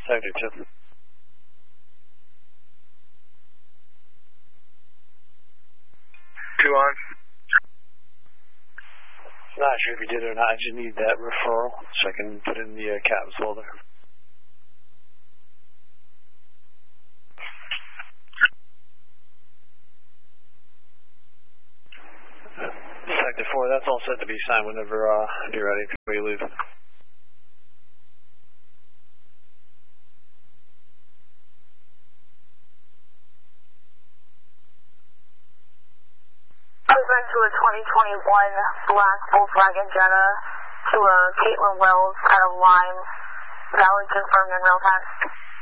Sector 2. Two on. Not sure if you did or not. I just need that referral so I can put in the captain's folder. Sector 4, that's all set to be signed whenever you're ready before you leave. Over to a 2021 black Volkswagen Jetta to a Caitlin Wells out of Lime. Valid confirmed in real time.